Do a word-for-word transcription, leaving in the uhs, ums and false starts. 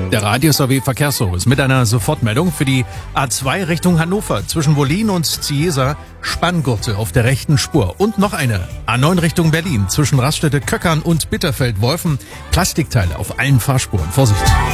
Der Radius A W Verkehrsservice mit einer Sofortmeldung für die A zwei Richtung Hannover zwischen Wollin und Ziesa, Spanngurte auf der rechten Spur. Und noch eine A neun Richtung Berlin zwischen Raststätte Köckern und Bitterfeld-Wolfen, Plastikteile auf allen Fahrspuren. Vorsicht!